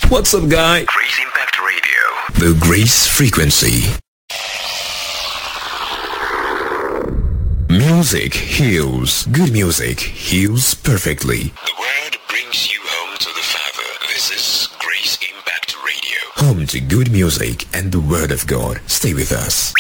What's up, guy? Grace Impact Radio. The Grace Frequency. Music heals. Good music heals perfectly. The word brings you home to the Father. This is Grace Impact Radio. Home to good music and the Word of God. Stay with us.